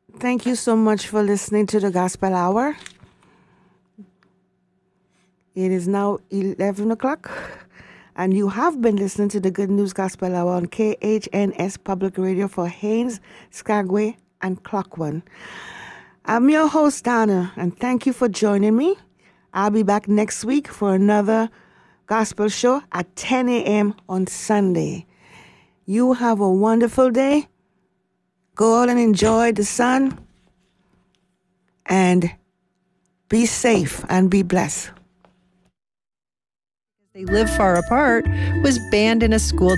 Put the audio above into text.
Thank you so much for listening to the Gospel Hour. It is now 11 o'clock, and you have been listening to the Good News Gospel Hour on KHNS Public Radio for Haines, Skagway, and Clockwan. I'm your host, Donna, and thank you for joining me. I'll be back next week for another gospel show at 10 a.m. on Sunday. You have a wonderful day. Go out and enjoy the sun, and be safe and be blessed. They Live Far Apart was banned in a school